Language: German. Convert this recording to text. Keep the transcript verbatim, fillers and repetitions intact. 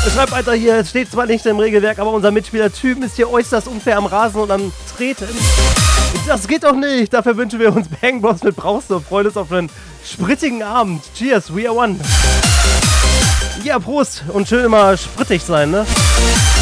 Schreibt weiter hier, es steht zwar nicht im Regelwerk, aber unser Mitspieler Typen ist hier äußerst unfair am Rasen und am Treten. Das geht doch nicht. Dafür wünschen wir uns Bang Bros mit Brauste und freuen uns auf einen sprittigen Abend. Cheers, we are one. Ja, Prost und schön immer sprittig sein, ne?